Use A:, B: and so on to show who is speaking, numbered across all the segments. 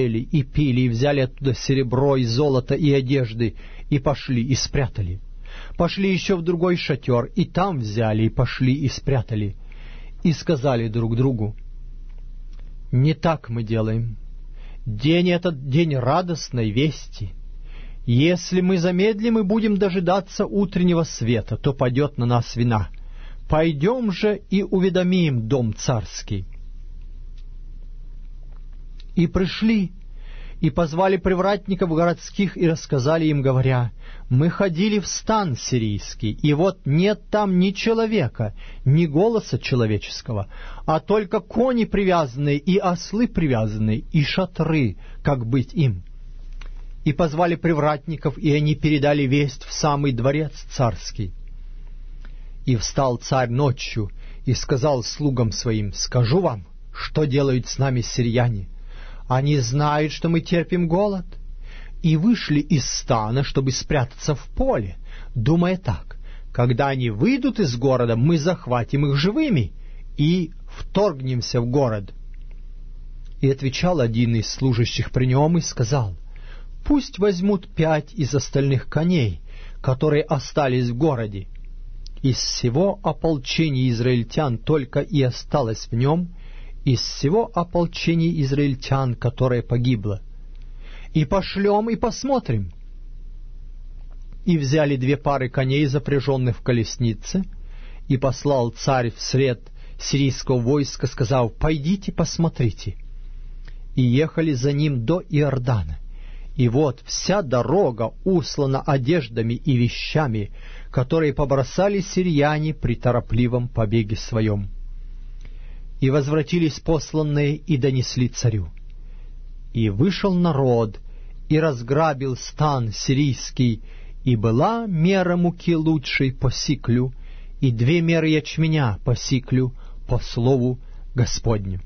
A: ели и пили, и взяли оттуда серебро и золото и одежды, и пошли и спрятали. Пошли еще в другой шатер, и там взяли, и пошли и спрятали. И сказали друг другу: не так мы делаем. День этот день радостной вести. Если мы замедлим и будем дожидаться утреннего света, то падет на нас вина. Пойдем же и уведомим дом царский. И пришли, и позвали привратников городских, и рассказали им, говоря: мы ходили в стан сирийский, и вот нет там ни человека, ни голоса человеческого, а только кони привязанные, и ослы привязанные, и шатры, как быть им. И позвали привратников, и они передали весть в самый дворец царский. И встал царь ночью, и сказал слугам своим: скажу вам, что делают с нами сирияне. Они знают, что мы терпим голод, и вышли из стана, чтобы спрятаться в поле, думая так: когда они выйдут из города, мы захватим их живыми и вторгнемся в город. И отвечал один из служащих при нем и сказал: пусть возьмут 5 из остальных коней, которые остались в городе. Из всего ополчения израильтян только и осталось в нем, из всего ополчения израильтян, которое погибло. И пошлем, и посмотрим. И взяли 2 пары коней, запряженных в колеснице, и послал царь вслед сирийского войска, сказав: пойдите, посмотрите. И ехали за ним до Иордана. И вот вся дорога услана одеждами и вещами, которые побросали сирияне при торопливом побеге своем. И возвратились посланные и донесли царю. И вышел народ, и разграбил стан сирийский, и была мера муки лучшей по сиклю, и 2 меры ячменя по сиклю, по слову Господню.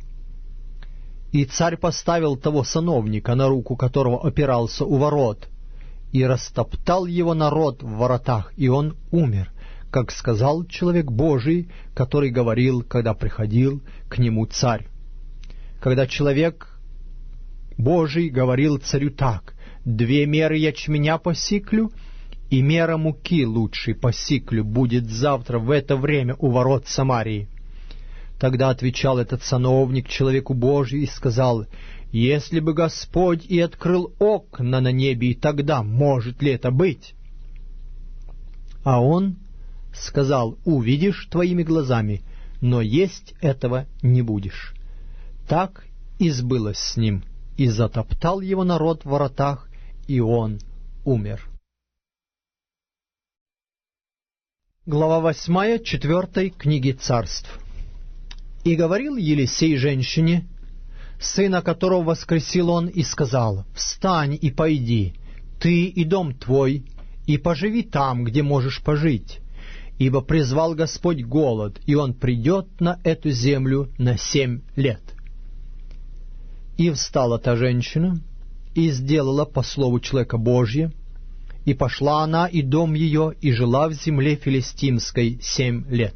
A: И царь поставил того сановника, на руку которого опирался у ворот, и растоптал его народ в воротах, и он умер, как сказал человек Божий, который говорил, когда приходил к нему царь. Когда человек Божий говорил царю так: 2 меры ячменя по сиклю, и мера муки лучшей по сиклю будет завтра в это время у ворот Самарии. Тогда отвечал этот сановник человеку Божию и сказал: если бы Господь и открыл окна на небе, и тогда может ли это быть? А он сказал: увидишь твоими глазами, но есть этого не будешь. Так и сбылось с ним, и затоптал его народ в воротах, и он умер. Глава 8, 4 книги Царств. И говорил Елисей женщине, сына которого воскресил он, и сказал: встань и пойди, ты и дом твой, и поживи там, где можешь пожить, ибо призвал Господь голод, и он придет на эту землю на 7 лет. И встала та женщина, и сделала по слову человека Божия, и пошла она и дом ее, и жила в земле филистимской 7 лет.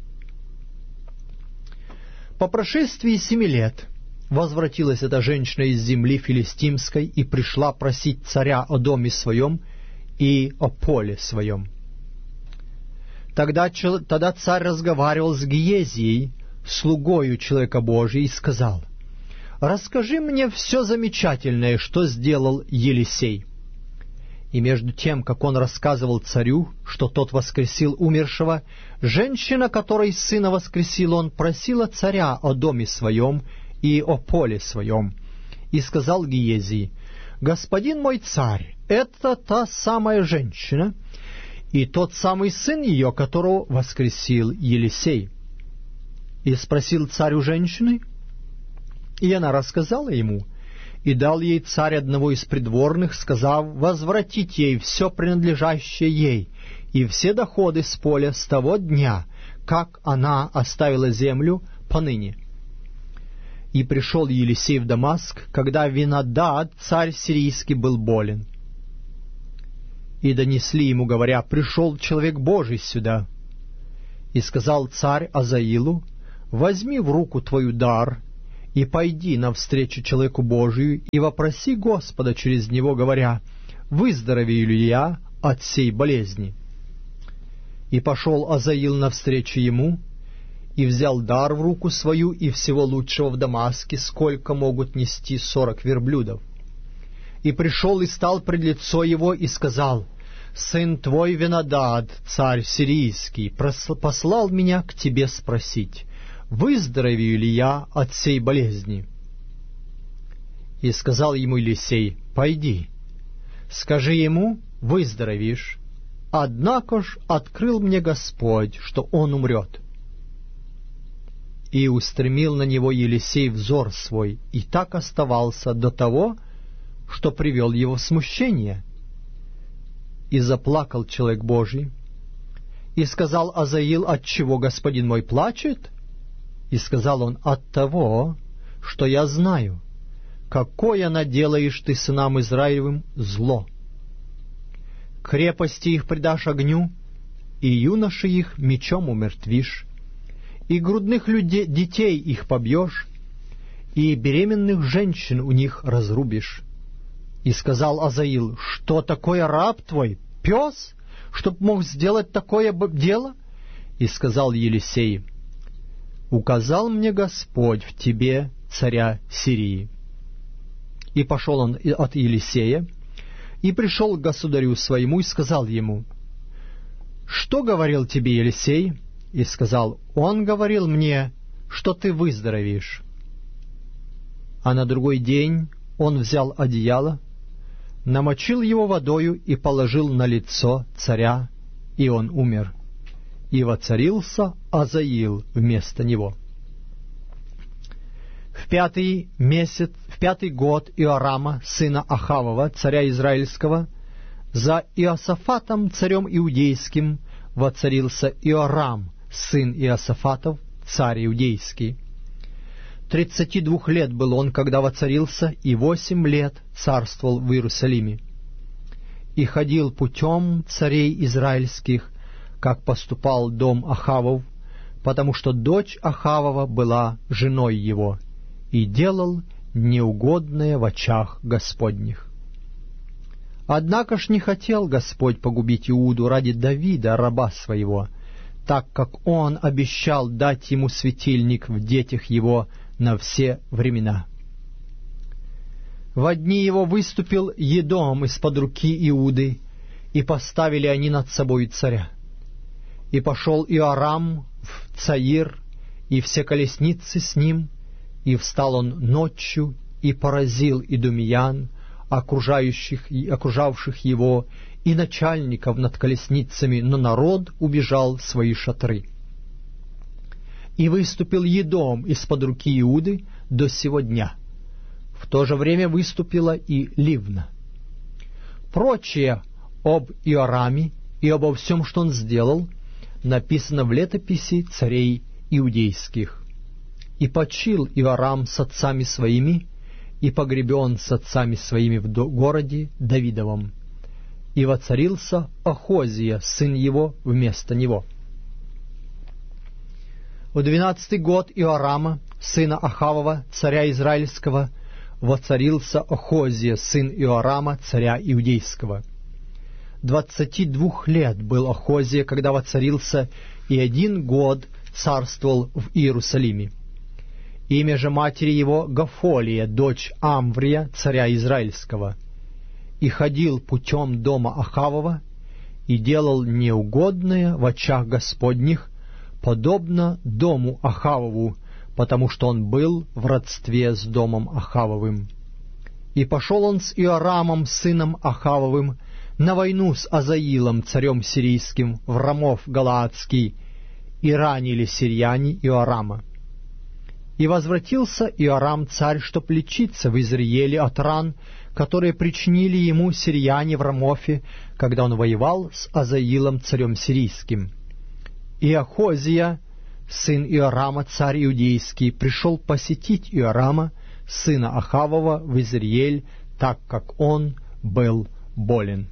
A: По прошествии 7 лет возвратилась эта женщина из земли филистимской и пришла просить царя о доме своем и о поле своем. Тогда царь разговаривал с Гиезией, слугою человека Божия, и сказал: «Расскажи мне все замечательное, что сделал Елисей». И между тем, как он рассказывал царю, что тот воскресил умершего, женщина, которой сына воскресил он, просила царя о доме своем и о поле своем. И сказал Гиезии: «Господин мой царь, это та самая женщина и тот самый сын ее, которого воскресил Елисей». И спросил царь у женщины, и она рассказала ему. И дал ей царь одного из придворных, сказав: возвратить ей все принадлежащее ей, и все доходы с поля с того дня, как она оставила землю, поныне. И пришел Елисей в Дамаск, когда Винадад, царь сирийский, был болен. И донесли ему, говоря: пришел человек Божий сюда. И сказал царь Азаилу: возьми в руку твою дар, и пойди навстречу человеку Божию, и вопроси Господа через него, говоря, выздоровею ли я от сей болезни? И пошел Азаил навстречу ему, и взял дар в руку свою и всего лучшего в Дамаске, сколько могут нести 40 верблюдов. И пришел и стал пред лицо его, и сказал, «Сын твой Венадад, царь сирийский, послал меня к тебе спросить, выздоровею ли я от сей болезни?» И сказал ему Елисей, «Пойди, скажи ему, выздоровеешь, однако ж открыл мне Господь, что он умрет». И устремил на него Елисей взор свой, и так оставался до того, что привел его в смущение. И заплакал человек Божий, и сказал Азаил, отчего господин мой плачет? И сказал он, от того, что я знаю, какое наделаешь ты сынам Израилевым зло. Крепости их предашь огню, и юноши их мечом умертвишь, и грудных детей их побьешь, и беременных женщин у них разрубишь. И сказал Азаил, что такое раб твой, пес, чтоб мог сделать такое дело? И сказал Елисей, указал мне Господь в тебе царя Сирии. И пошел он от Елисея, и пришел к государю своему, и сказал ему, что говорил тебе Елисей? И сказал, он говорил мне, что ты выздоровеешь. А на другой день он взял одеяло, намочил его водою и положил на лицо царя, и он умер. И воцарился Азаил вместо него. В 5-й год Иорама, сына Ахавова, царя Израильского, за Иосафатом, царем Иудейским, воцарился Иорам, сын Иосафатов, царь Иудейский. 32 лет был он, когда воцарился, и 8 лет царствовал в Иерусалиме. И ходил путем царей израильских, как поступал дом Ахавов, потому что дочь Ахавова была женой его, и делал неугодное в очах Господних. Однако ж не хотел Господь погубить Иуду ради Давида, раба своего, так как он обещал дать ему светильник в детях его на все времена. Во дни его выступил Едом из-под руки Иуды, и поставили они над собой царя. И пошел Иорам в Цаир, и все колесницы с ним, и встал он ночью, и поразил идумиян, окружавших его, и начальников над колесницами, но народ убежал в свои шатры. И выступил Едом из-под руки Иуды до сего дня. В то же время выступила и Ливна. Прочее об Иораме и обо всем, что он сделал, написано в летописи царей иудейских. И почил Иорам с отцами своими, и погребен с отцами своими в городе Давидовом. И воцарился Ахозия, сын его, вместо него. В 12-й год Иорама, сына Ахавова, царя Израильского, воцарился Ахозия, сын Иорама, царя Иудейского. 22 лет был Ахозия, когда воцарился, и 1 год царствовал в Иерусалиме. Имя же матери его Гафолия, дочь Амврия, царя Израильского. И ходил путем дома Ахавова, и делал неугодное в очах Господних, подобно дому Ахавову, потому что он был в родстве с домом Ахавовым. И пошел он с Иорамом, сыном Ахавовым, на войну с Азаилом, царем сирийским, в Рамов Галаадский, и ранили сирияне Иорама. И возвратился Иорам царь, чтоб лечиться в Израиле от ран, которые причинили ему сирияне в Рамофе, когда он воевал с Азаилом царем сирийским. И Ахозия, сын Иорама, царь иудейский, пришел посетить Иорама, сына Ахавова, в Израиль, так как он был болен.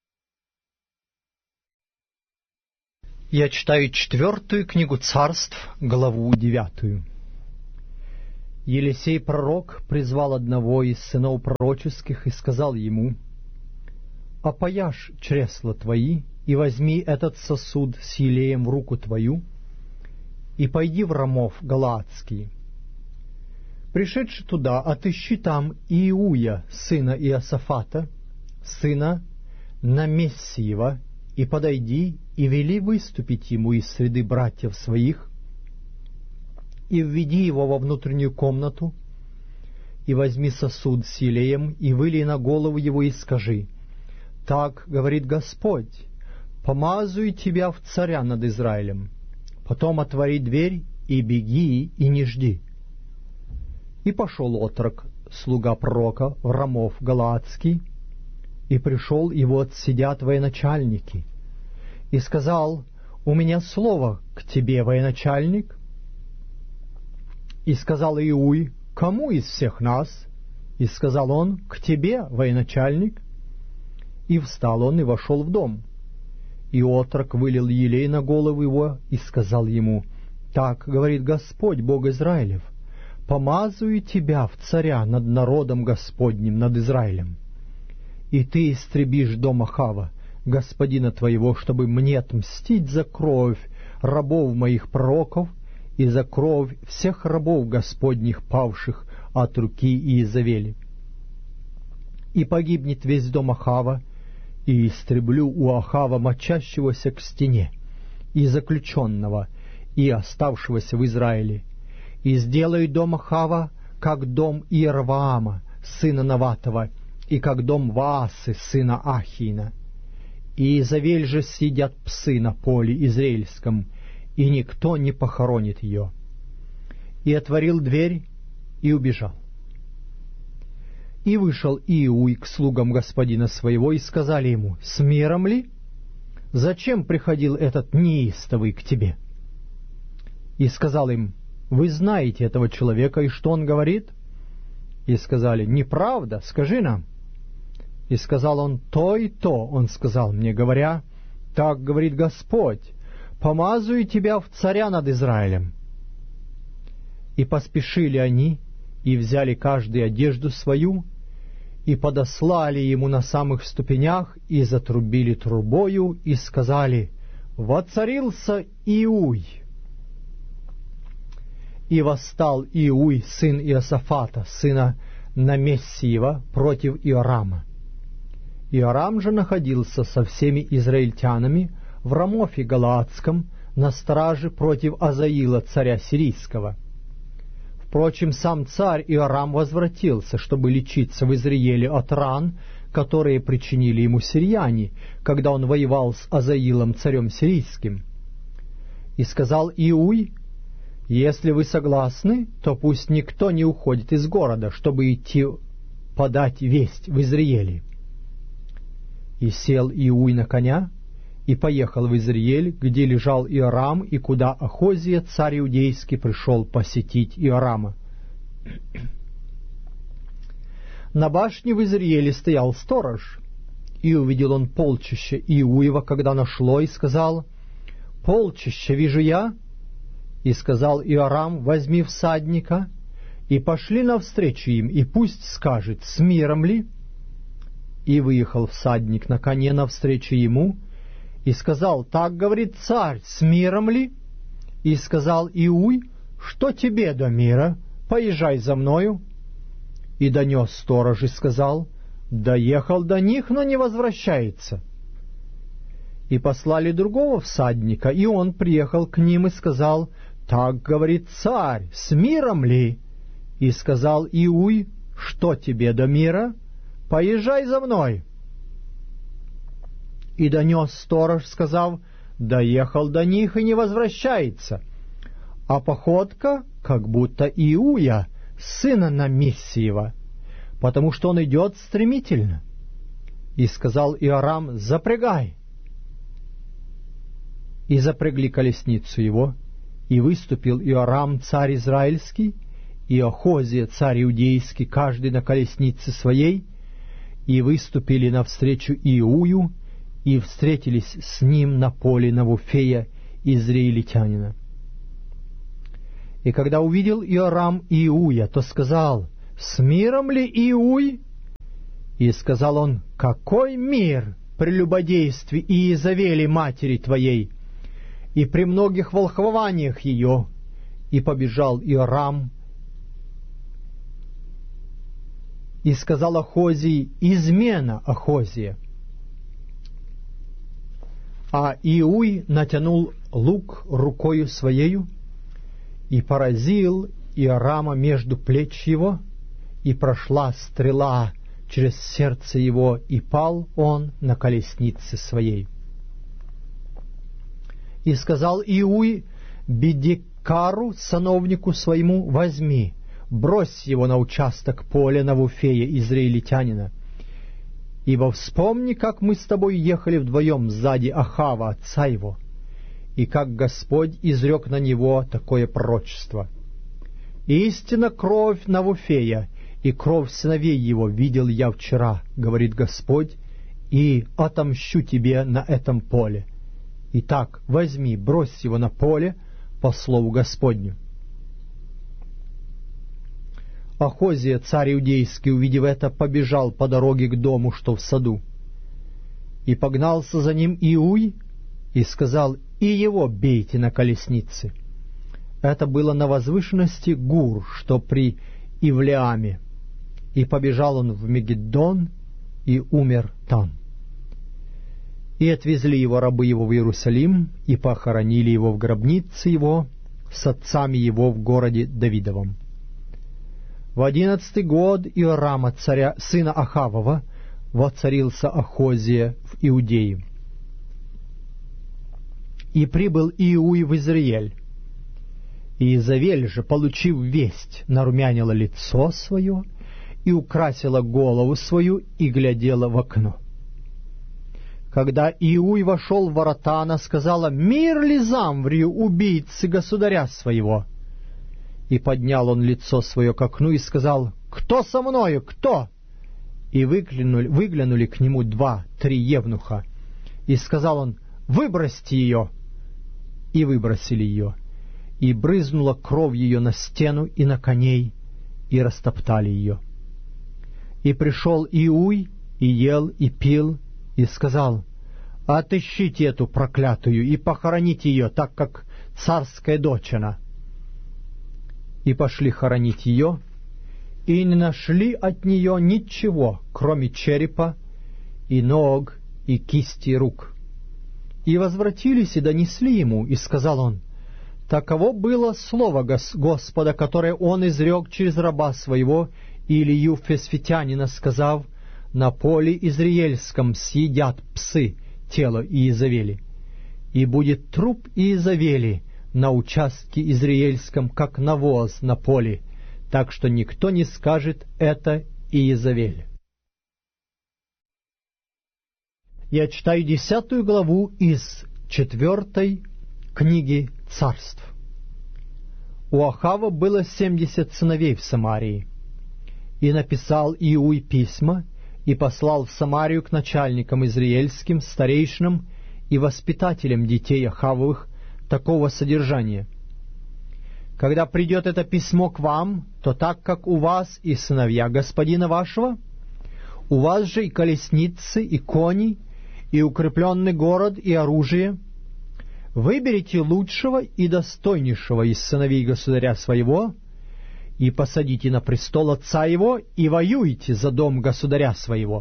A: Я читаю 4 книгу Царств, главу 9. Елисей пророк призвал одного из сынов пророческих и сказал ему: «Опояшь чресла твои, и возьми этот сосуд с елеем в руку твою, и пойди в Рамов Галаадский. Пришедши туда, отыщи там Иуя, сына Иосафата, сына Намессиева, и подойди, и вели выступить ему из среды братьев своих, и введи его во внутреннюю комнату, и возьми сосуд с елеем, и вылей на голову его, и скажи: так говорит Господь, помазую тебя в царя над Израилем. Потом отвори дверь, и беги, и не жди». И пошел отрок, слуга пророка, в Рамов Галаадский, и пришел, и вот сидят военачальники, и сказал: «У меня слово к тебе, военачальник». И сказал Иуй: «Кому из всех нас?» И сказал он: «К тебе, военачальник». И встал он и вошел в дом. И отрок вылил елей на голову его и сказал ему: «Так говорит Господь, Бог Израилев, помазую тебя в царя над народом Господним, над Израилем. И ты истребишь дом Ахава, господина твоего, чтобы мне отмстить за кровь рабов моих пророков и за кровь всех рабов Господних, павших от руки Иезавели. И погибнет весь дом Ахава, и истреблю у Ахава мочащегося к стене, и заключенного, и оставшегося в Израиле, и сделаю дом Ахава, как дом Иерваама, сына Наватова, и как дом Ваасы, сына Ахиина. И Иезавель же съедят псы на поле израильском, и никто не похоронит ее». И отворил дверь, и убежал. И вышел Иуй к слугам господина своего, и сказали ему: «С миром ли? Зачем приходил этот неистовый к тебе?» И сказал им: «Вы знаете этого человека, и что он говорит?» И сказали: «Неправда, скажи нам». И сказал он: «То и то он сказал мне, говоря: так говорит Господь, помазую тебя в царя над Израилем». И поспешили они, и взяли каждый одежду свою, и подослали ему на самых ступенях, и затрубили трубою, и сказали: «Воцарился Иуй». И восстал Иуй, сын Иосафата, сына Намессиева, против Иорама. Иорам же находился со всеми израильтянами в Рамофе Галаадском на страже против Азаила, царя сирийского. Впрочем, сам царь Иорам возвратился, чтобы лечиться в Израиле от ран, которые причинили ему сирияне, когда он воевал с Азаилом, царем сирийским. И сказал Иуй: «Если вы согласны, то пусть никто не уходит из города, чтобы идти подать весть в Израиле». И сел Иуй на коня, и поехал в Израиль, где лежал Иорам, и куда Ахозия, царь иудейский, пришел посетить Иорама. На башне в Израиле стоял сторож, и увидел он полчище Иуева, когда нашло, и сказал: «Полчище вижу я». И сказал Иорам: «Возьми всадника, и пошли навстречу им, и пусть скажет, с миром ли». И выехал всадник на коне навстречу ему, и сказал: «Так говорит царь, с миром ли?» И сказал Иуй: «Что тебе до мира? Поезжай за мною». И донес сторож и сказал: «Доехал до них, но не возвращается». И послали другого всадника, и он приехал к ним и сказал: «Так говорит царь, с миром ли?» И сказал Иуй: «Что тебе до мира? Поезжай за мной». И донес сторож, сказав: «Доехал до них и не возвращается, а походка, как будто Иуя, сына Намессиева, потому что он идет стремительно». И сказал Иорам: «Запрягай». И запрягли колесницу его, и выступил Иорам, царь израильский, и Ахозия, царь иудейский, каждый на колеснице своей, и выступили навстречу Иую, и встретились с ним на поле Навуфея, израильтянина. И когда увидел Иорам Иуя, то сказал: «С миром ли, Иуй?» И сказал он: «Какой мир при любодействе Иезавели матери твоей, и при многих волхвованиях ее?» И побежал Иорам, и сказал Ахозии: «Измена Ахозия». А Иуй натянул лук рукою своею и поразил Иорама между плеч его, и прошла стрела через сердце его, и пал он на колеснице своей. И сказал Иуй Бедекару, сановнику своему: «Возьми, брось его на участок поля Навуфея, израильтянина. Ибо вспомни, как мы с тобой ехали вдвоем сзади Ахава, отца его, и как Господь изрек на него такое пророчество. Истинно кровь Навуфея и кровь сыновей его видел я вчера, говорит Господь, и отомщу тебе на этом поле. Итак, возьми, брось его на поле по слову Господню». Ахозия, царь иудейский, увидев это, побежал по дороге к дому, что в саду. И погнался за ним Иуй, и сказал: «И его бейте на колеснице». Это было на возвышенности Гур, что при Ивлеаме. И побежал он в Мегиддон, и умер там. И отвезли его рабы его в Иерусалим, и похоронили его в гробнице его с отцами его в городе Давидовом. В 11-й год Иорама, царя, сына Ахавова, воцарился Ахозия в Иудее. И прибыл Иуй в Израиль. И Иезавель же, получив весть, нарумянила лицо свое и украсила голову свою и глядела в окно. Когда Иуй вошел в ворота, она сказала: «Мир ли Замврию, убийцы государя своего?» И поднял он лицо свое к окну и сказал: «Кто со мною? Кто?» И выглянули к нему 2-3 евнуха. И сказал он: «Выбросьте ее!» И выбросили ее. И брызнула кровь ее на стену и на коней, и растоптали ее. И пришел Иуй, и ел, и пил, и сказал: «Отыщите эту проклятую и похороните ее, так как царская дочь она». И пошли хоронить ее, и не нашли от нее ничего, кроме черепа, и ног, и кисти рук. И возвратились и донесли ему, и сказал он: «Таково было слово Господа, которое он изрек через раба своего Илию Фесфитянина, сказав: на поле Израильском съедят псы тело Иезавели, и будет труп Иезавели на участке Израильском, как навоз на поле, так что никто не скажет: это Иезавель». Я читаю 10 главу из 4 книги Царств. У Ахава было 70 сыновей в Самарии. И написал Иуй письма, и послал в Самарию к начальникам израильским, старейшинам и воспитателям детей Ахавовых такого содержания: «Когда придет это письмо к вам, то так как у вас и сыновья господина вашего, у вас же и колесницы, и кони, и укрепленный город, и оружие, выберите лучшего и достойнейшего из сыновей государя своего, и посадите на престол отца его, и воюйте за дом государя своего».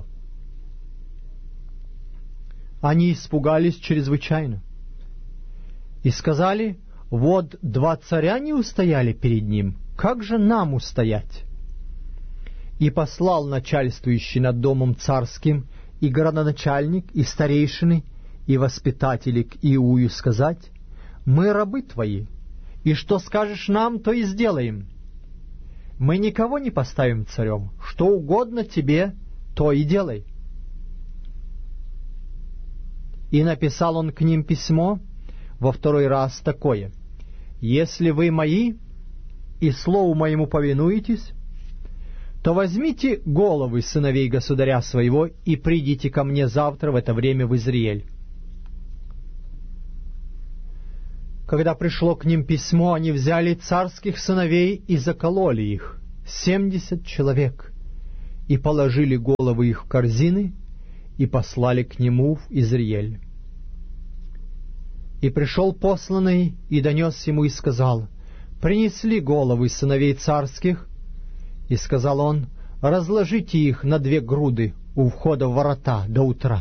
A: Они испугались чрезвычайно и сказали: «Вот 2 царя не устояли перед ним, как же нам устоять?» И послал начальствующий над домом царским и городоначальник, и старейшины, и воспитатели к Иую сказать: «Мы рабы твои, и что скажешь нам, то и сделаем. Мы никого не поставим царем, что угодно тебе, то и делай». И написал он к ним письмо во 2 раз такое: «Если вы мои и слову моему повинуетесь, то возьмите головы сыновей государя своего и придите ко мне завтра в это время в Израиль». Когда пришло к ним письмо, они взяли царских сыновей и закололи их, 70 человек, и положили головы их в корзины, и послали к нему в Изриэль. И пришел посланный, и донес ему, и сказал: «Принесли головы сыновей царских». И сказал он: «Разложите их на 2 груды у входа в ворота до утра».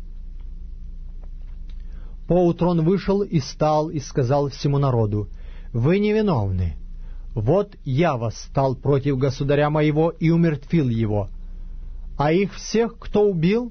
A: Поутру он вышел и стал, и сказал всему народу: «Вы невиновны. Вот я восстал против государя моего и умертвил его. А их всех кто убил?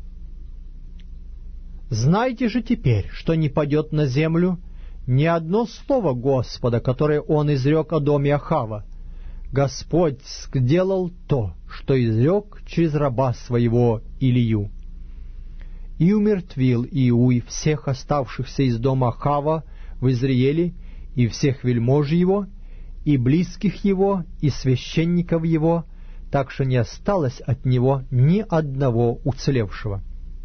A: Знайте же теперь, что не падет на землю ни одно слово Господа, которое он изрек о доме Ахава. Господь сделал то, что изрек через раба своего Илию». И умертвил Иуй всех оставшихся из дома Ахава в Изриэле, и всех вельмож его, и близких его, и священников его, так что не осталось от него ни одного уцелевшего.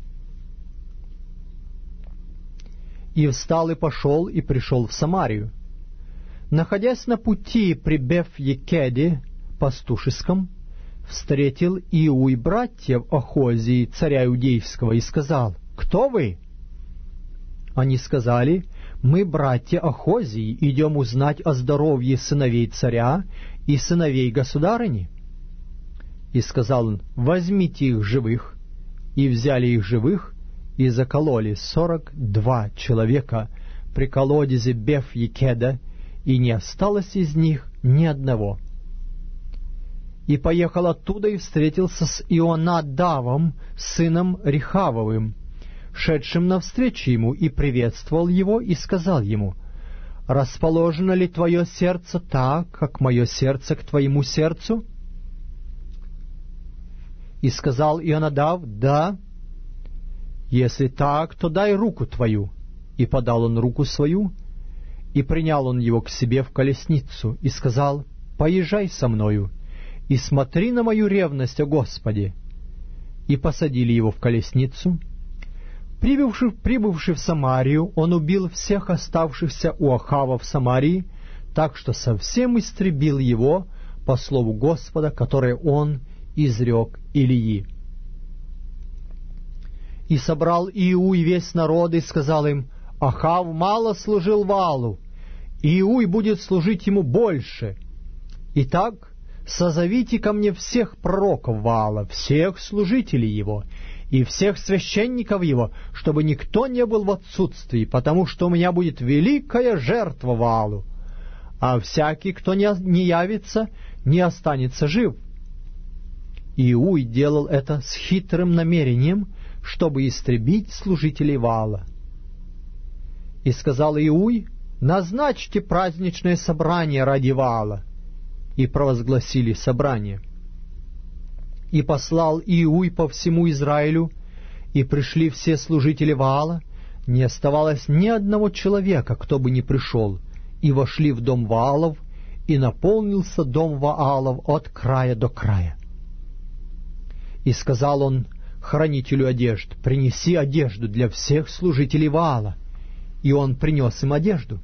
A: И встал и пошел, и пришел в Самарию. Находясь на пути при Беф-Екеде пастушеском, встретил Иуй братьев Ахозии, царя Иудейского, и сказал: «Кто вы?» Они сказали: «Мы, братья Ахозии, идем узнать о здоровье сыновей царя и сыновей государыни». И сказал он: «Возьмите их живых». И взяли их живых, и закололи 42 человека при колодезе Беф-Екеда, и не осталось из них ни одного. И поехал оттуда и встретился с Ионадавом, сыном Рехавовым, шедшим навстречу ему, и приветствовал его, и сказал ему: «Расположено ли твое сердце так, как мое сердце к твоему сердцу?» И сказал Ионадав: «Да». «Если так, то дай руку твою». И подал он руку свою, и принял он его к себе в колесницу, и сказал: «Поезжай со мною, и смотри на мою ревность, о Господи». И посадили его в колесницу. Прибывший в Самарию, он убил всех оставшихся у Ахава в Самарии, так что совсем истребил его по слову Господа, которое он изрек Илии. И собрал Иуй весь народ и сказал им: «Ахав мало служил Ваалу, Иуй будет служить ему больше. Итак, созовите ко мне всех пророков Ваала, всех служителей его и всех священников его, чтобы никто не был в отсутствии, потому что у меня будет великая жертва Ваалу, а всякий, кто не явится, не останется жив». Иуй делал это с хитрым намерением, чтобы истребить служителей Ваала. И сказал Иуй: «Назначьте праздничное собрание ради Ваала». И провозгласили собрание. И послал Иуй по всему Израилю, и пришли все служители Ваала, не оставалось ни одного человека, кто бы не пришел, и вошли в дом Ваалов, и наполнился дом Ваалов от края до края. И сказал он хранителю одежд: «Принеси одежду для всех служителей Ваала». И он принес им одежду.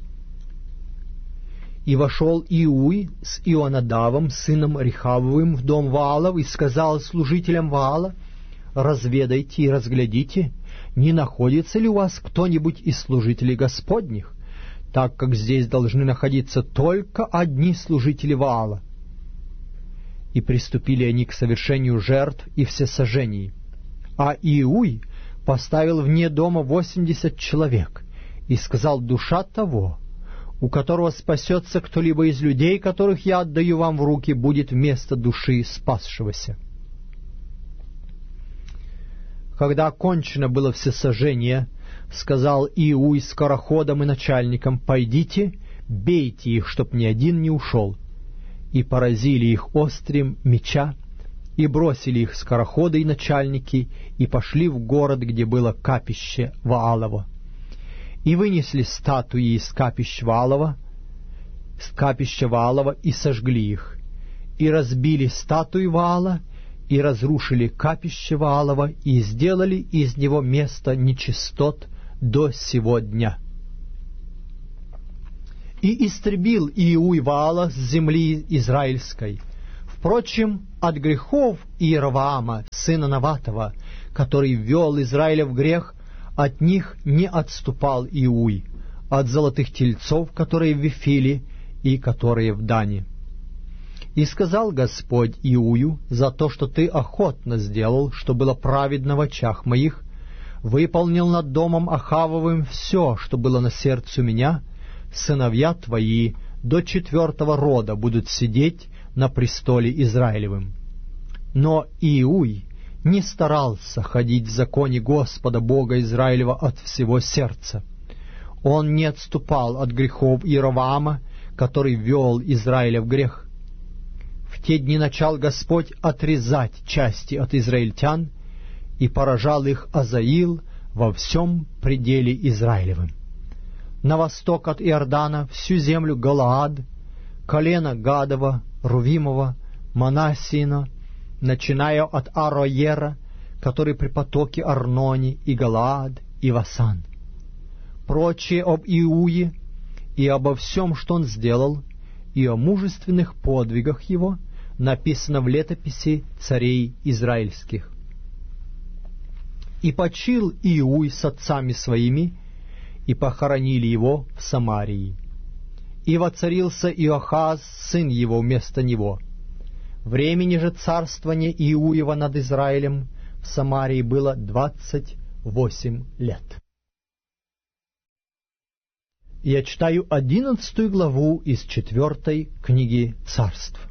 A: И вошел Иуй с Ионадавом, сыном Рехавовым, в дом Ваалов, и сказал служителям Ваала: «Разведайте и разглядите, не находится ли у вас кто-нибудь из служителей Господних, так как здесь должны находиться только одни служители Ваала». И приступили они к совершению жертв и всесожжений. А Иуй поставил вне дома 80 человек и сказал: «Душа того, у которого спасется кто-либо из людей, которых я отдаю вам в руки, будет вместо души спасшегося». Когда окончено было всесожжение, сказал Иуй скороходам и начальникам: «Пойдите, бейте их, чтоб ни один не ушел». И поразили их острием меча, и бросили их скороходы и начальники, и пошли в город, где было капище Ваалово. И вынесли статуи из капища Ваалова, и сожгли их, и разбили статуи Ваала, и разрушили капище Ваалова, и сделали из него место нечистот до сего дня. и истребил Иуй Ваала с земли израильской. Впрочем, от грехов Иеровоама, сына Наватова, который ввел Израиля в грех, от них не отступал Иуй, от золотых тельцов, которые в Вифиле и которые в Дане. И сказал Господь Иую: за то, что ты охотно сделал, что было праведно в очах моих, выполнил над домом Ахавовым все, что было на сердце меня, сыновья твои до 4-го рода будут сидеть на престоле Израилевым. Но Иуй не старался ходить в законе Господа Бога Израилева от всего сердца. Он не отступал от грехов Иеровоама, который ввел Израиля в грех. В те дни начал Господь отрезать части от израильтян, и поражал их Азаил во всем пределе Израилевым. На восток от Иордана всю землю Галаад, колено Гадова, Рувимова, Манассиина, начиная от Ароера, который при потоке Арноне, и Галаад, и Васан. Прочее об Иуе и обо всем, что он сделал, и о мужественных подвигах его написано в летописи царей израильских. И почил Иуй с отцами своими, и похоронили его в Самарии. И воцарился Иохаз, сын его, вместо него. Времени же царствования Иуева над Израилем в Самарии было 28 лет. Я читаю 11 главу из 4 книги Царств.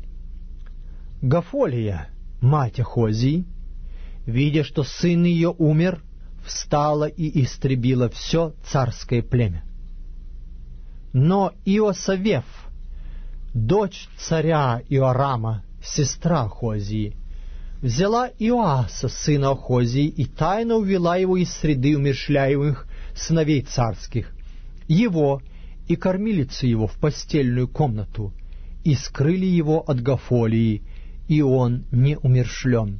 A: Гафолия, мать Ахозии, видя, что сын ее умер, встала и истребила все царское племя. Но Иосавеф, дочь царя Иорама, сестра Ахозии, взяла Иоаса, сына Ахозии, и тайно увела его из среды умерщвляемых сыновей царских, его и кормилицу его в постельную комнату, и скрыли его от Гафолии, и он не умерщвлен.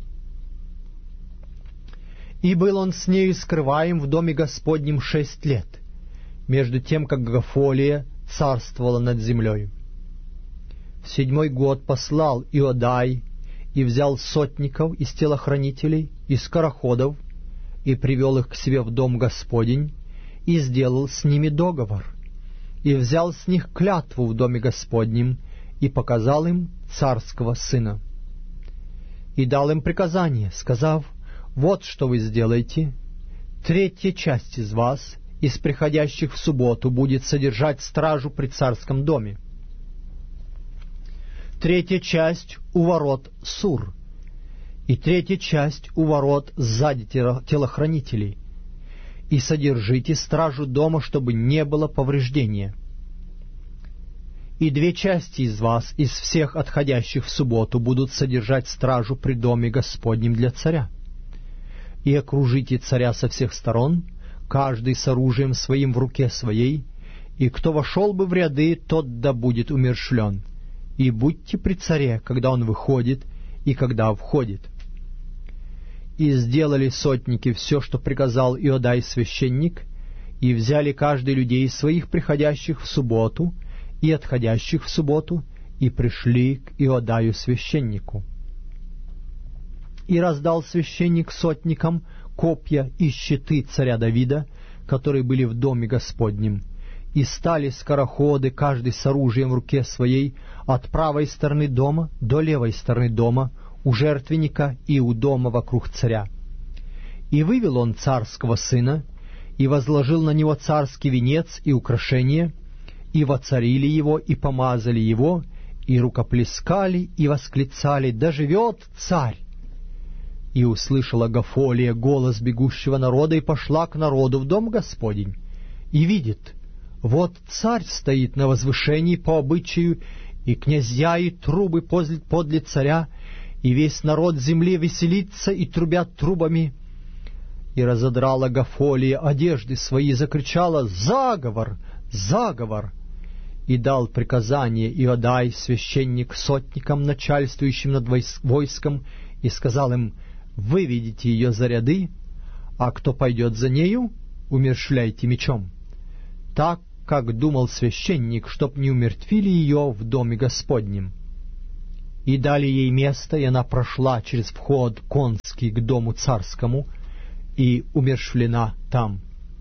A: И был он с нею скрываем в доме Господнем 6 лет, между тем, как Гафолия царствовала над землей. В 7 год послал Иодай и взял сотников из телохранителей и скороходов, и привел их к себе в дом Господень, и сделал с ними договор, и взял с них клятву в доме Господнем, и показал им царского сына. И дал им приказание, сказав: вот что вы сделаете: 1/3 часть из вас, из приходящих в субботу, будет содержать стражу при царском доме, 1/3 часть у ворот Сур, и 1/3 часть у ворот сзади телохранителей, и содержите стражу дома, чтобы не было повреждения. И 2 части из вас, из всех отходящих в субботу, будут содержать стражу при доме Господнем для царя. И окружите царя со всех сторон, каждый с оружием своим в руке своей, и кто вошел бы в ряды, тот да будет умерщвлен. И будьте при царе, когда он выходит и когда входит. И сделали сотники все, что приказал Иодай священник, и взяли каждый людей своих, приходящих в субботу и отходящих в субботу, и пришли к Иодаю священнику. И раздал священник сотникам копья и щиты царя Давида, которые были в доме Господнем, и стали скороходы, каждый с оружием в руке своей, от правой стороны дома до левой стороны дома, у жертвенника и у дома вокруг царя. И вывел он царского сына, и возложил на него царский венец и украшения, и воцарили его, и помазали его, и рукоплескали, и восклицали: «Да живет царь!» И услышала Гафолия голос бегущего народа, и пошла к народу в дом Господень, и видит: вот царь стоит на возвышении по обычаю, и князья и трубы подле царя, и весь народ земли веселится и трубят трубами. И разодрала Гафолия одежды свои, и закричала: «Заговор! Заговор!» И дал приказание Иодай, священник, сотникам, начальствующим над войском, и сказал им: «Выведите ее за ряды, а кто пойдет за нею, умерщвляйте мечом». Так как думал священник, чтоб не умертвили ее в доме Господнем. И дали ей место, и она прошла через вход конский к дому царскому, и умерщвлена там.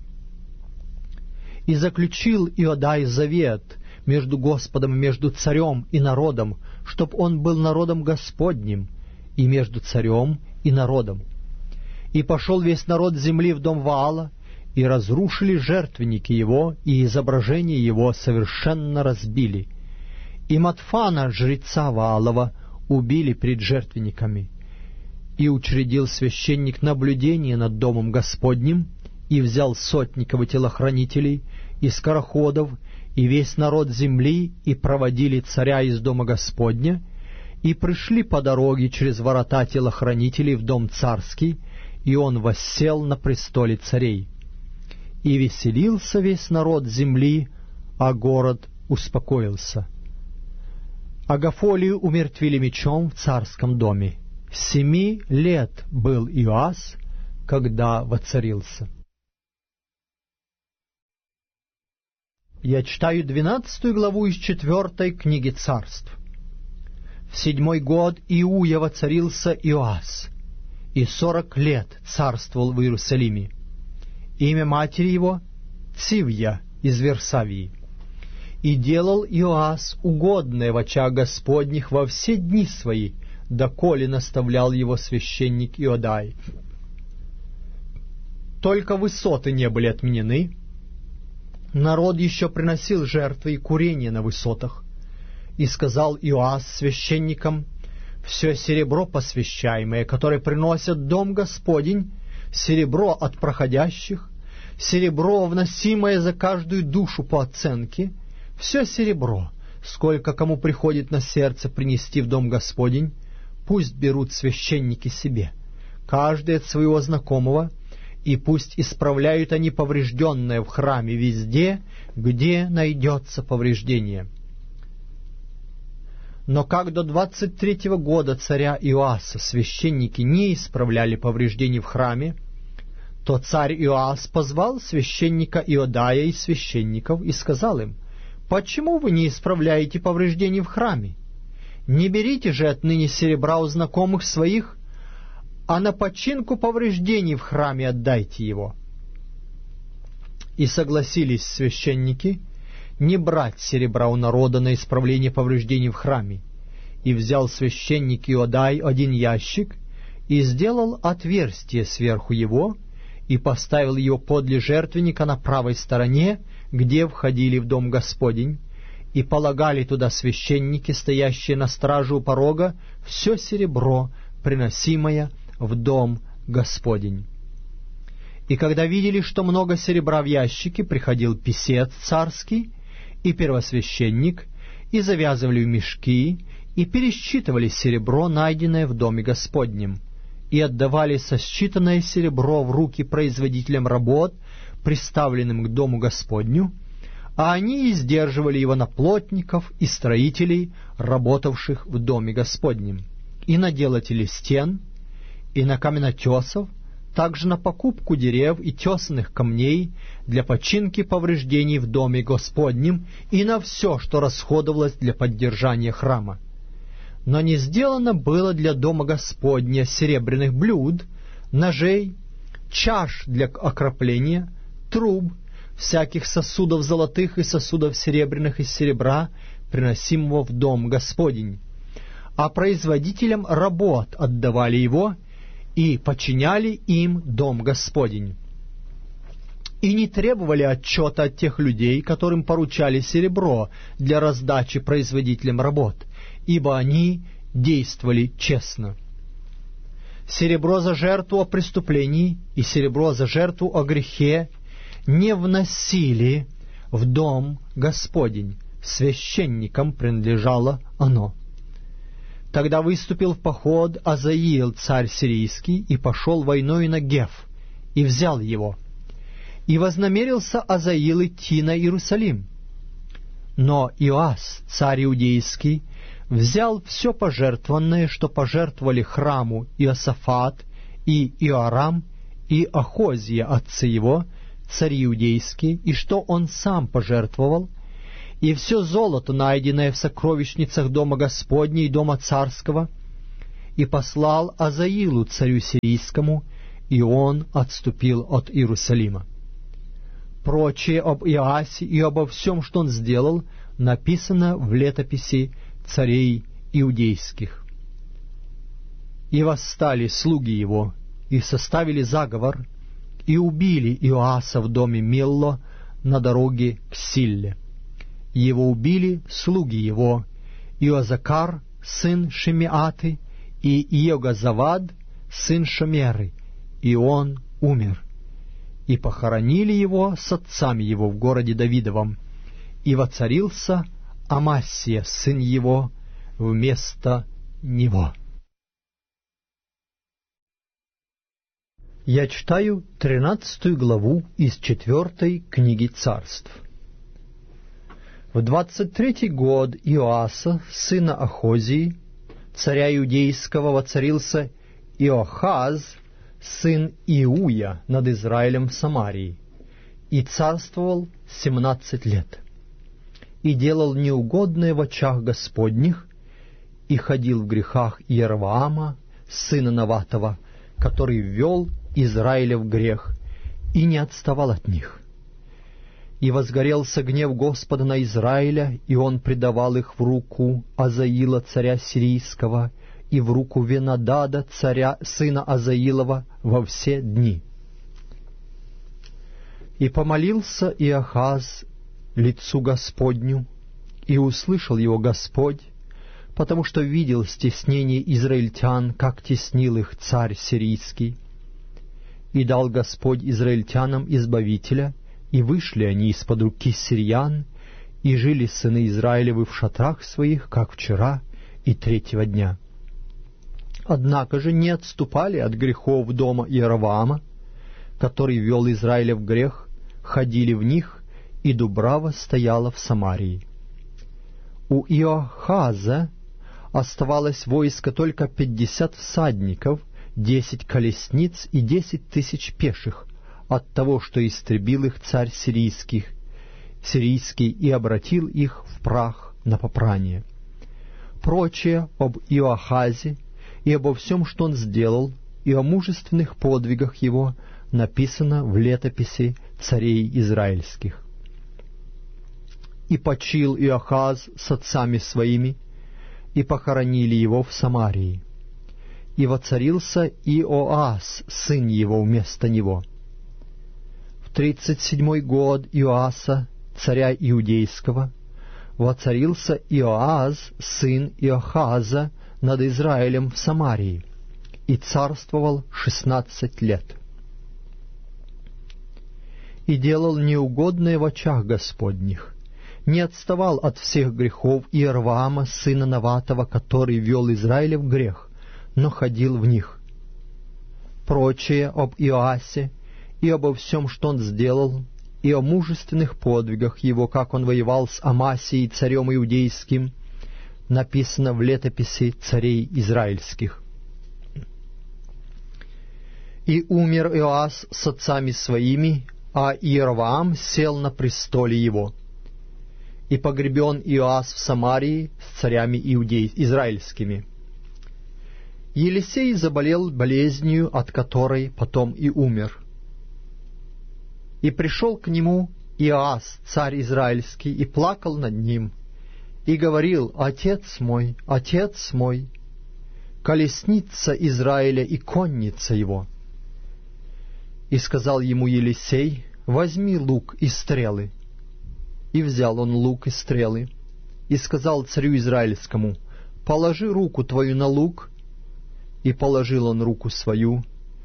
A: И заключил Иодай завет между Господом и между царем и народом, чтоб он был народом Господним, и между царем и народом. И пошел весь народ земли в дом Ваала, и разрушили жертвенники его, и изображение его совершенно разбили. И Матфана, жреца Ваалова, убили пред жертвенниками. И учредил священник наблюдение над домом Господним, и взял сотников и телохранителей, и скороходов, и весь народ земли, и проводили царя из дома Господня, и пришли по дороге через ворота телохранителей в дом царский, и он воссел на престоле царей. И веселился весь народ земли, а город успокоился. Агафолию умертвили мечом в царском доме. 7 лет был Иоас, когда воцарился. Я читаю 12 главу из 4 книги Царств. В 7 год Иуя воцарился Иоас, и 40 лет царствовал в Иерусалиме. Имя матери его — Цивья из Версавии. И делал Иоас угодное в очах Господних во все дни свои, доколе наставлял его священник Иодай. Только высоты не были отменены, народ еще приносил жертвы и курение на высотах. И сказал Иоас священникам: «Все серебро посвящаемое, которое приносят в дом Господень, серебро от проходящих, серебро, вносимое за каждую душу по оценке, все серебро, сколько кому приходит на сердце принести в дом Господень, пусть берут священники себе, каждый от своего знакомого, и пусть исправляют они поврежденное в храме везде, где найдется повреждение». Но как до 23 года царя Иоаса священники не исправляли повреждений в храме, то царь Иоас позвал священника Иодая и священников и сказал им: «Почему вы не исправляете повреждений в храме? Не берите же отныне серебра у знакомых своих, а на починку повреждений в храме отдайте его». И согласились священники не брать серебра у народа на исправление повреждений в храме. И взял священник Иодай 1 ящик, и сделал отверстие сверху его, и поставил его подле жертвенника на правой стороне, где входили в дом Господень, и полагали туда священники, стоящие на страже у порога, все серебро, приносимое в дом Господень. И когда видели, что много серебра в ящике, приходил писец царский и первосвященник, и завязывали в мешки, и пересчитывали серебро, найденное в доме Господнем, и отдавали сосчитанное серебро в руки производителям работ, приставленным к дому Господню, а они издерживали его на плотников и строителей, работавших в доме Господнем, и на делателей стен, и на каменотесов, также на покупку дерев и тесанных камней для починки повреждений в доме Господнем, и на все, что расходовалось для поддержания храма. Но не сделано было для дома Господня серебряных блюд, ножей, чаш для окропления, труб, всяких сосудов золотых и сосудов серебряных из серебра, приносимого в дом Господень. А производителям работ отдавали его, и починяли им дом Господень. И не требовали отчета от тех людей, которым поручали серебро для раздачи производителям работ, ибо они действовали честно. Серебро за жертву о преступлении и серебро за жертву о грехе не вносили в дом Господень, священникам принадлежало оно. Тогда выступил в поход Азаил, царь сирийский, и пошел войною на Геф, и взял его. И вознамерился Азаил идти на Иерусалим. Но Иоас, царь иудейский, взял все пожертвованное, что пожертвовали храму Иосафат, и Иорам, и Ахозия, отцы его, цари иудейские, и что он сам пожертвовал, и все золото, найденное в сокровищницах дома Господня и дома царского, и послал Азаилу царю сирийскому, и он отступил от Иерусалима. Прочее об Иоасе и обо всем, что он сделал, написано в летописи царей иудейских. И восстали слуги его, и составили заговор, и убили Иоаса в доме Милло на дороге к Силле. Его убили слуги его, Иозакар, сын Шимеаты, и Иогазавад, сын Шомеры, и он умер. И похоронили его с отцами его в городе Давидовом, и воцарился Амасия, сын его, вместо него. Я читаю 13 главу из 4 книги Царств. В 23-й год Иоаса, сына Ахозии, царя иудейского, воцарился Иохаз, сын Иуя, над Израилем в Самарии, и царствовал 17 лет, и делал неугодное в очах Господних, и ходил в грехах Иеровоама, сына Наватова, который ввел Израиля в грех, и не отставал от них. И возгорелся гнев Господа на Израиля, и он предавал их в руку Азаила, царя сирийского, и в руку Венадада, царя, сына Азаилова, во все дни. И помолился Иохаз лицу Господню, и услышал его Господь, потому что видел стеснение израильтян, как теснил их царь сирийский. И дал Господь израильтянам избавителя, и вышли они из-под руки сириян, и жили сыны Израилевы в шатрах своих, как вчера и 3-го дня. Однако же не отступали от грехов дома Иеровоама, который вел Израиля в грех, ходили в них, и дубрава стояла в Самарии. У Иохаза оставалось войско только 50 всадников, 10 колесниц и 10 тысяч пеших, от того, что истребил их царь сирийский и обратил их в прах на попрание. Прочее об Иоахазе и обо всем, что он сделал, и о мужественных подвигах его написано в летописи царей израильских. И почил Иохаз с отцами своими, и похоронили его в Самарии. И воцарился Иоас, сын его, вместо него. В 37-й год Иоаса, царя иудейского, воцарился Иоаз, сын Иохаза, над Израилем в Самарии, и царствовал 16 лет. И делал неугодное в очах Господних, не отставал от всех грехов Иеровоама, сына Наватова, который вел Израиля в грех, но ходил в них. Прочее об Иоасе и обо всем, что он сделал, и о мужественных подвигах его, как он воевал с Амасией, царем иудейским, написано в летописи царей израильских. И умер Иоас с отцами своими, а Иеровоам сел на престоле его. И погребен Иоас в Самарии с царями израильскими. Елисей заболел болезнью, от которой потом и умер. И пришел к нему Иоас, царь израильский, и плакал над ним, и говорил: «Отец мой, колесница Израиля и конница его». И сказал ему Елисей: «Возьми лук и стрелы». И взял он лук и стрелы, и сказал царю израильскому: «Положи руку твою на лук». И положил он руку свою,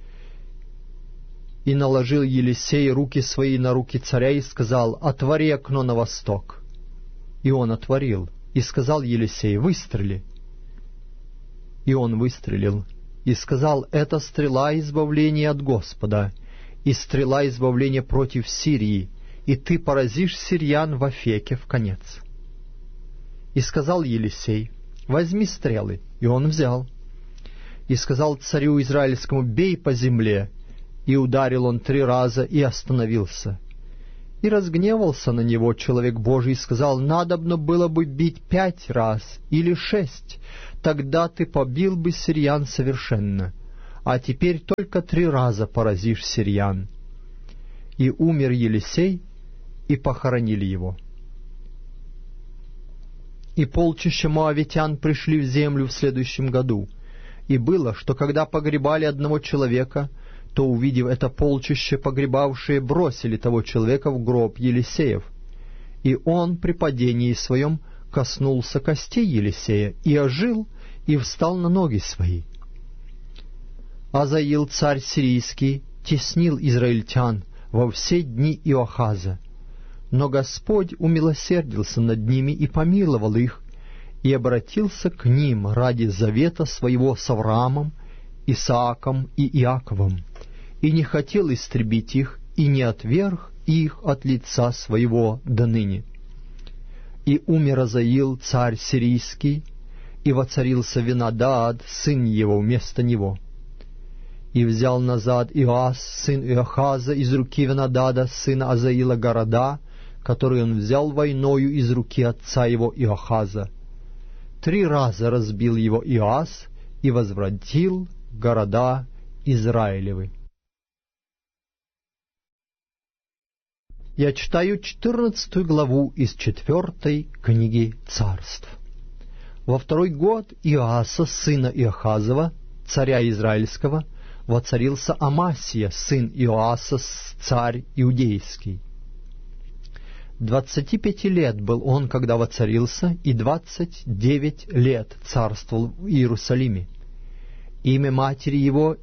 A: и наложил Елисей руки свои на руки царя, и сказал: «Отвори окно на восток». И он отворил, и сказал Елисей: «Выстрели». И он выстрелил, и сказал: «Это стрела избавления от Господа, и стрела избавления против Сирии, и ты поразишь сириян в Афеке в конец». И сказал Елисей: «Возьми стрелы». И он взял. И сказал царю израильскому: «Бей по земле». И ударил он 3 раза и остановился. И разгневался на него человек Божий и сказал: надобно было бы бить 5 раз или 6, тогда ты побил бы сириян совершенно, а теперь только 3 раза поразишь сириян. И умер Елисей, и похоронили его. И полчища моавитян пришли в землю в следующем году. И было, что когда погребали одного человека, то, увидев это полчище, погребавшие бросили того человека в гроб Елисеев. И он при падении своем коснулся костей Елисея, и ожил, и встал на ноги свои. Азаил, царь сирийский, теснил израильтян во все дни Иоахаза, но Господь умилосердился над ними и помиловал их, и обратился к ним ради завета своего с Авраамом, Исааком и Иаковом, и не хотел истребить их, и не отверг их от лица своего до ныне. И умер Азаил, царь сирийский, и воцарился Венадад, сын его, вместо него. И взял назад Иоас, сын Иохаза, из руки Венадада, сына Азаила, города, которые он взял войною из руки отца его Иохаза. 3 раза разбил его Иоас и возвратил города Израилевы. Я читаю 14 главу из 4 книги Царств. Во 2 год Иоаса, сына Иохазова, царя Израильского, воцарился Амасия, сын Иоаса, царь Иудейский. 25 лет был он, когда воцарился, и 29 лет царствовал в Иерусалиме. Имя матери его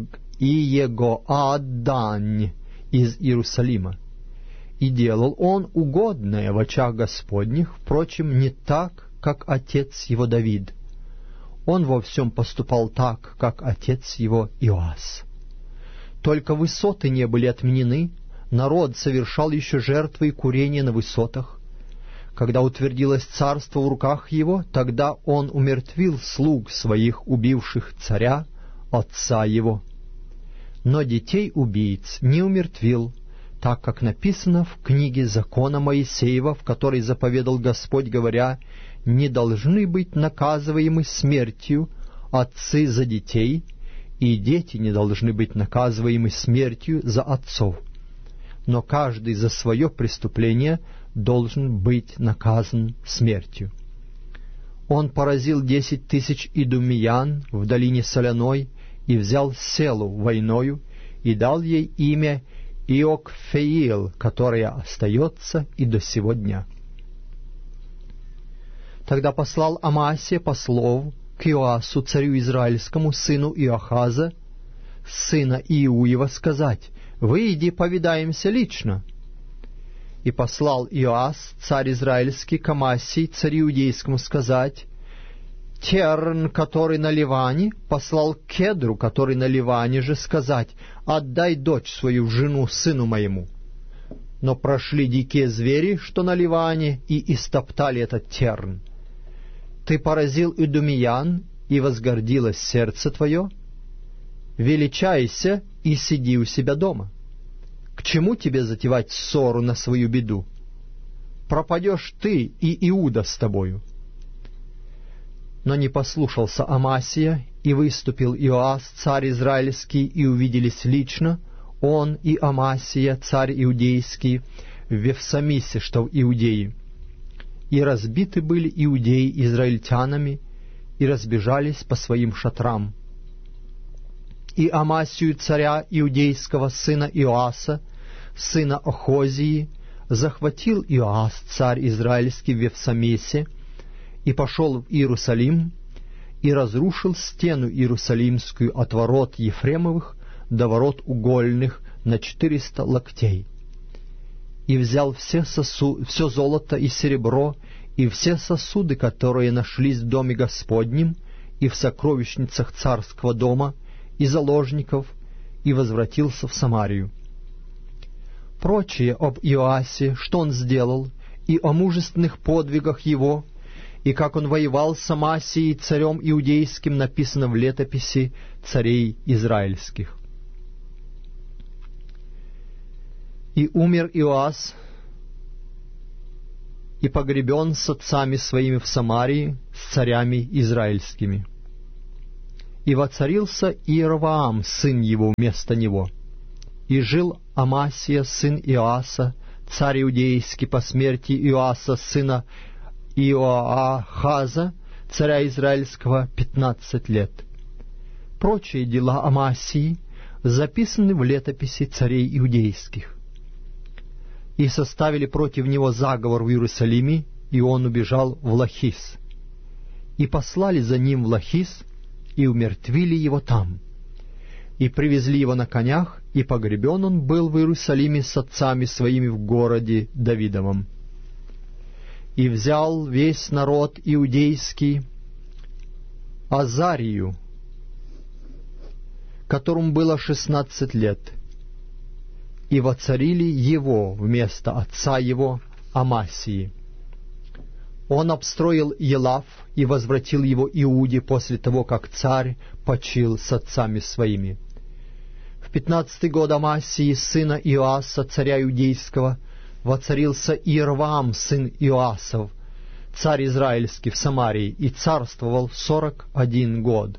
A: Иегоаддань из Иерусалима. И делал он угодное в очах Господних, впрочем, не так, как отец его Давид. Он во всем поступал так, как отец его Иоас. Только высоты не были отменены, народ совершал еще жертвы и курения на высотах. Когда утвердилось царство в руках его, тогда он умертвил слуг своих, убивших царя, отца его. Но детей убийц не умертвил, так как написано в книге закона Моисеева, в которой заповедал Господь, говоря: «Не должны быть наказываемы смертью отцы за детей, и дети не должны быть наказываемы смертью за отцов. Но каждый за свое преступление должен быть наказан смертью». Он поразил 10 тысяч идумеян в долине Соляной и взял Селу войною и дал ей имя Иокфеил, которое остается и до сего дня. Тогда послал Амасия послов к Иоасу, царю израильскому, сыну Иохаза, сына Иуева, сказать: «Выйди, повидаемся лично». И послал Иоас, царь израильский, к Амасии, царю иудейскому, сказать: Терн, который на Ливане, послал к Кедру, который на Ливане же, сказать: «Отдай дочь свою в жену сыну моему». Но прошли дикие звери, что на Ливане, и истоптали этот терн. Ты поразил идумеян, и возгордилось сердце твое? Величайся и сиди у себя дома. К чему тебе затевать ссору на свою беду? Пропадешь ты, и Иуда с тобою. Но не послушался Амасия, и выступил Иоас, царь израильский, и увиделись лично, он и Амасия, царь иудейский, в Вефсамисе, что в Иудее. И разбиты были иудеи израильтянами, и разбежались по своим шатрам. И Амасию, царя иудейского, сына Иоаса, сына Охозии, захватил Иоас, царь израильский, в Вефсамесе, и пошел в Иерусалим, и разрушил стену иерусалимскую от ворот Ефремовых до ворот угольных на 400 локтей. И взял все золото и серебро, и все сосуды, которые нашлись в доме Господнем, и в сокровищницах царского дома, и заложников, и возвратился в Самарию. Прочее об Иоасе, что он сделал, и о мужественных подвигах его, и как он воевал с Амасией, царем иудейским, написано в летописи царей израильских. И умер Иоас, и погребен с отцами своими в Самарии, с царями израильскими. И воцарился Иеровоам, сын его, вместо него. И жил Амасия, сын Иоаса, царь иудейский, по смерти Иоаса, сына Иоахаза, царя израильского, 15 лет. Прочие дела Амасии записаны в летописи царей иудейских. И составили против него заговор в Иерусалиме, и он убежал в Лахис. И послали за ним в Лахис, и умертвили его там. И привезли его на конях, и погребен он был в Иерусалиме с отцами своими в городе Давидовом. И взял весь народ иудейский Азарию, которому было 16 лет, и воцарили его вместо отца его Амасии. Он обстроил Елав и возвратил его Иуде после того, как царь почил с отцами своими. В 15-й год Амасии, сына Иоаса, царя иудейского, воцарился Иеровоам, сын Иоасов, царь израильский, в Самарии, и царствовал 41 год.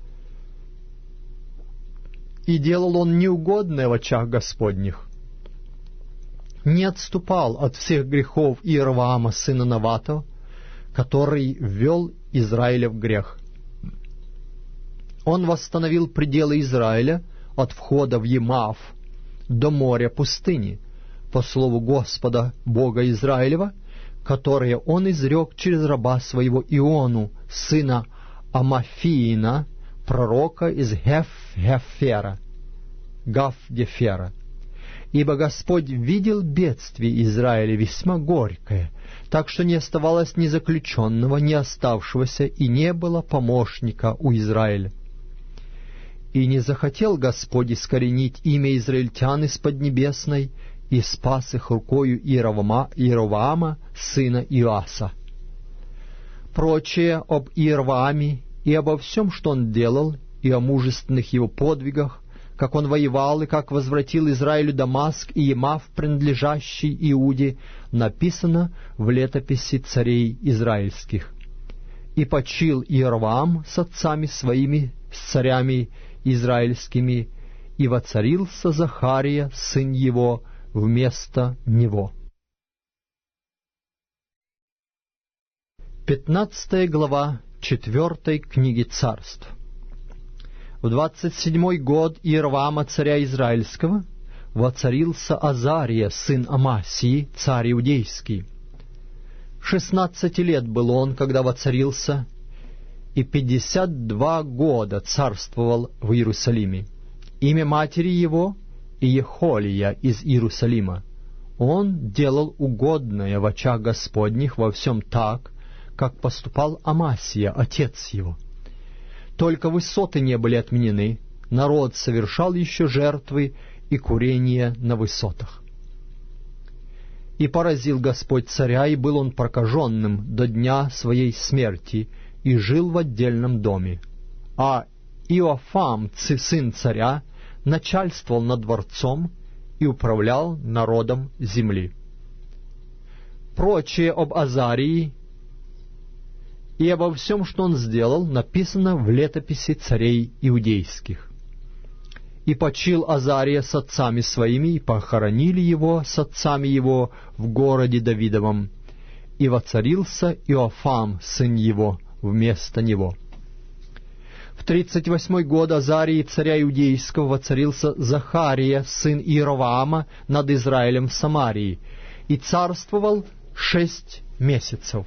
A: И делал он неугодное в очах Господних. Не отступал от всех грехов Иеровоама, сына Наватова, который ввел Израиля в грех. Он восстановил пределы Израиля от входа в Емав до моря пустыни, по слову Господа, Бога Израилева, которое он изрек через раба своего Иону, сына Амафиина, пророка из Гав-Гефера. Ибо Господь видел бедствие Израиля весьма горькое, так что не оставалось ни заключенного, ни оставшегося, и не было помощника у Израиля. И не захотел Господь искоренить имя израильтян из Поднебесной, и спас их рукою Иеровоама, сына Иоаса. Прочее об Иеровоаме и обо всем, что он делал, и о мужественных его подвигах, как он воевал и как возвратил Израилю Дамаск и Емав, принадлежащий Иуде, написано в летописи царей израильских. И почил Иеровоам с отцами своими, с царями израильскими, и воцарился Захария, сын его, вместо него. 15 глава 4 книги Царств. В 27-й год Иеровоама, царя израильского, воцарился Азария, сын Амасии, царь иудейский. 16 лет был он, когда воцарился, и 52 года царствовал в Иерусалиме. Имя матери его Иехолия из Иерусалима. Он делал угодное в очах Господних во всем так, как поступал Амасия, отец его. Только высоты не были отменены, народ совершал еще жертвы и курение на высотах. И поразил Господь царя, и был он прокаженным до дня своей смерти, и жил в отдельном доме. А Иоафам, сын царя, начальствовал над дворцом и управлял народом земли. Прочее об Азарии и обо всем, что он сделал, написано в летописи царей иудейских. И почил Азария с отцами своими, и похоронили его с отцами его в городе Давидовом, и воцарился Иоафам, сын его, вместо него. В 38-й год Азарии, царя иудейского, воцарился Захария, сын Иеровоама, над Израилем в Самарии, и царствовал 6 месяцев.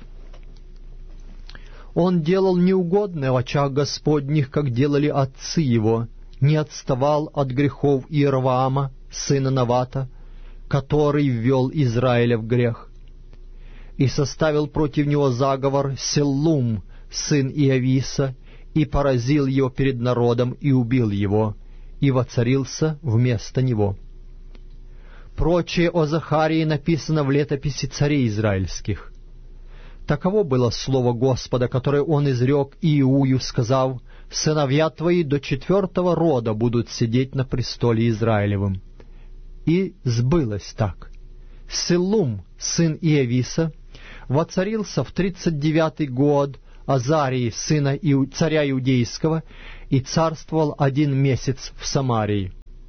A: Он делал неугодное в очах Господних, как делали отцы его, не отставал от грехов Иеровоама, сына Навата, который ввел Израиля в грех. И составил против него заговор Селлум, сын Иовиса, и поразил его перед народом, и убил его, и воцарился вместо него. Прочее о Захарии написано в летописи царей израильских. Таково было слово Господа, которое он изрек Иую, сказав: «Сыновья твои до 4-го рода будут сидеть на престоле Израилевым». И сбылось так. Силлум, сын Иависа, воцарился в 39-й год Азарии, сына царя Иудейского, и царствовал 1 месяц в Самарии.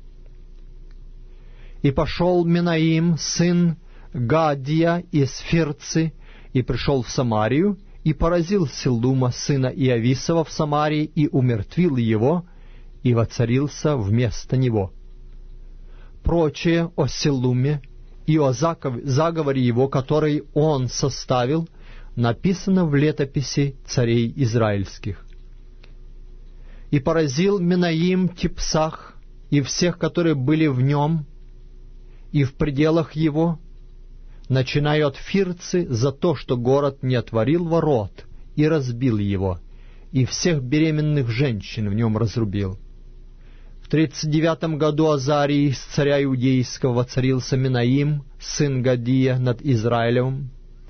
A: И пошел Менаим, сын Гадия из Фирцы, и пришел в Самарию, и поразил Силлума, сына Иависова, в Самарии, и умертвил его, и воцарился вместо него. Прочее о Силлуме и о заговоре его, который он составил, написано в летописи царей израильских. И поразил Менаим Типсах и всех, которые были в нем и в пределах его, начиная от Фирцы, за то, что город не отворил ворот, и разбил его, и всех беременных женщин в нем разрубил. В 39 году Азарии, с царя Иудейского, воцарился Менаим, сын Гадия, над Израилем,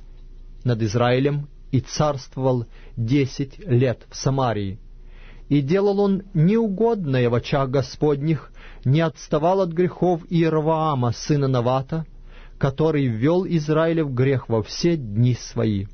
A: и царствовал 10 лет в Самарии. И делал он неугодное в очах Господних, не отставал от грехов Иеровоама, сына Навата, который ввел Израиля в грех во все дни свои.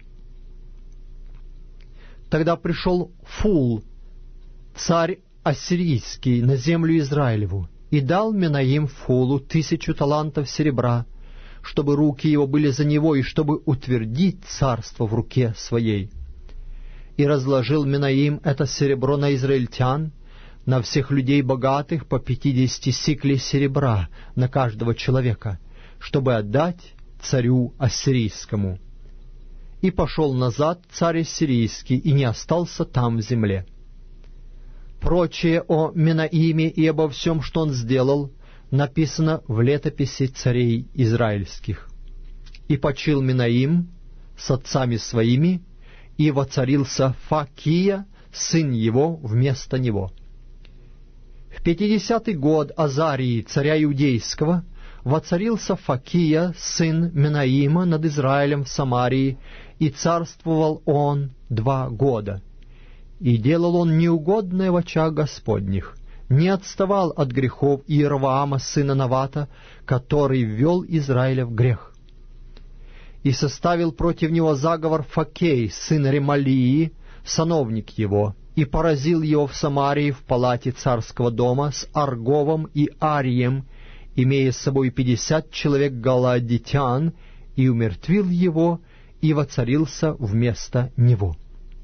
A: Тогда пришел Фул, царь ассирийский, на землю Израилеву, и дал Менаим Фулу 1000 талантов серебра, чтобы руки его были за него, и чтобы утвердить царство в руке своей. И разложил Менаим это серебро на израильтян, на всех людей богатых, по 50 сиклей серебра на каждого человека, чтобы отдать царю ассирийскому. И пошел назад царь ассирийский, и не остался там в земле. Прочее о Менаиме и обо всем, что он сделал, написано в летописи царей израильских. И почил Менаим с отцами своими, и воцарился Факия, сын его, вместо него. В 50-й год Азарии, царя Иудейского, воцарился Факия, сын Менаима, над Израилем в Самарии, и царствовал он 2 года. И делал он неугодное в очах Господних, не отставал от грехов Иеровоама, сына Навата, который ввел Израиля в грех. И составил против него заговор Факей, сын Ремалии, сановник его, и поразил его в Самарии в палате царского дома с Арговом и Арием, имея с собой 50 человек галаадитян, и умертвил его, и воцарился вместо него.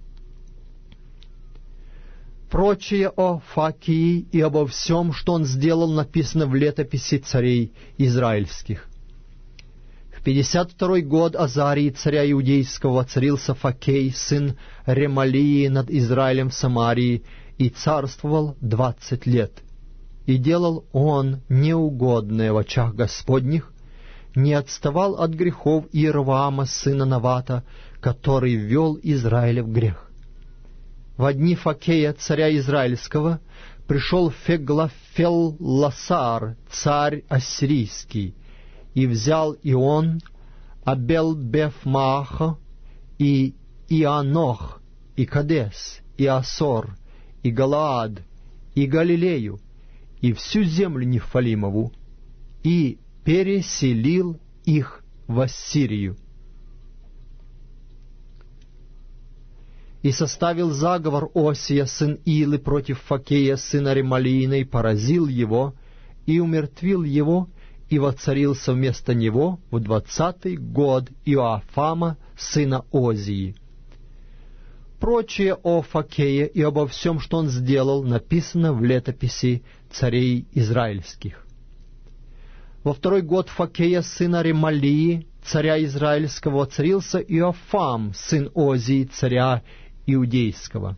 A: Прочее о Факии и обо всем, что он сделал, написано в летописи царей израильских. В 52-й год Азарии, царя Иудейского, воцарился Факей, сын Ремалии, над Израилем в Самарии, и царствовал 20 лет. И делал он неугодное в очах Господних, не отставал от грехов Иеровоама, сына Навата, который ввел Израиля в грех. Во дни Факея, царя израильского, пришел Феглафелласар, царь ассирийский, и взял и он Абел-Беф-Мааха, и Ианох, и Кадес, и Асор, и Галаад, и Галилею, и всю землю Нефалимову, и переселил их в Ассирию. И составил заговор Осия, сын Илы, против Факея, сына Ремалиина, и поразил его, и умертвил его, и воцарился вместо него в 20-й год Иоафама, сына Озии. Прочее о Факее и обо всем, что он сделал, написано в летописи царей израильских. Во 2-й год Факея, сына Ремалии, царя израильского, воцарился Иоафам, сын Озии, царя иудейского.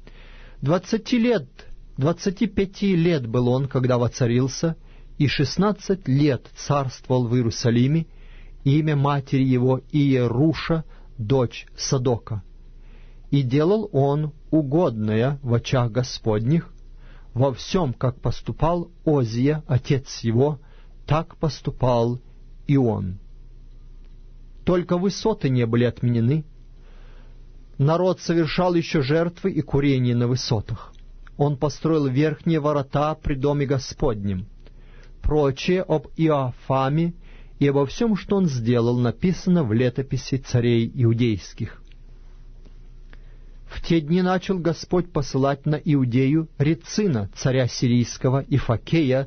A: 25 лет был он, когда воцарился, и 16 лет царствовал в Иерусалиме, и имя матери его Иеруша, дочь Садока. И делал он угодное в очах Господних, во всем, как поступал Озия, отец его, так поступал и он. Только высоты не были отменены. Народ совершал еще жертвы и курение на высотах. Он построил верхние ворота при доме Господнем. прочее об Иоафаме и обо всем, что он сделал, написано в летописи царей иудейских. В те дни начал Господь посылать на Иудею Рецина, царя сирийского, и Факея,